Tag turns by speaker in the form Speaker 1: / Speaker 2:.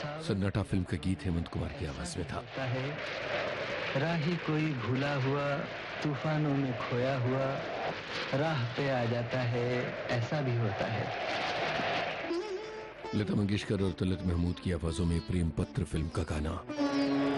Speaker 1: सन्नाटा फिल्म का गीत हेमंत कुमार की आवाज में था।
Speaker 2: राही कोई भूला हुआ तूफानों में खोया हुआ राह पे आ जाता है, ऐसा भी होता है।
Speaker 1: लता मंगेशकर और तलत महमूद की आवाजों में प्रेम पत्र फिल्म का गाना।